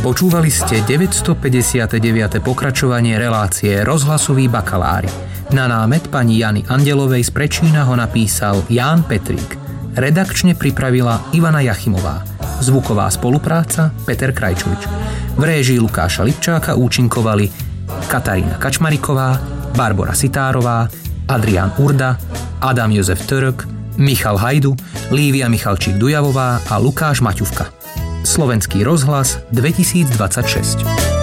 Počúvali ste 959. pokračovanie relácie Rozhlasový bakalári. Na námet pani Jany Andelovej z Prečína ho napísal Ján Petrík. Redakčne pripravila Ivana Jachimová. Zvuková spolupráca Peter Krajčovič. V réžii Lukáša Lipčáka účinkovali Katarína Kačmariková, Barbora Sitárová, Adrián Urda, Adam Jozef Török, Michal Hajdu, Lívia Michalčík-Dujavová a Lukáš Maťuvka. Slovenský rozhlas 2026.